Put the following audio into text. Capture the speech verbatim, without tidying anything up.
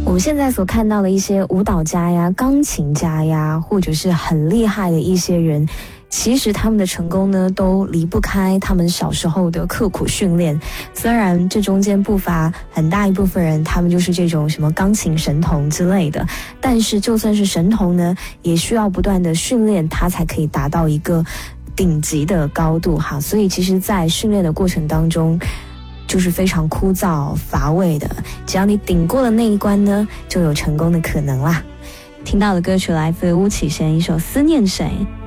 我们现在所看到的一些舞蹈家呀、钢琴家呀，或者是很厉害的一些人，其实他们的成功呢，都离不开他们小时候的刻苦训练。虽然这中间不乏很大一部分人，他们就是这种什么钢琴神童之类的，但是就算是神童呢，也需要不断的训练，他才可以达到一个顶级的高度哈。所以其实在训练的过程当中，就是非常枯燥乏味的，只要你顶过了那一关呢，就有成功的可能啦。听到的歌曲来自巫启贤一首《思念谁》。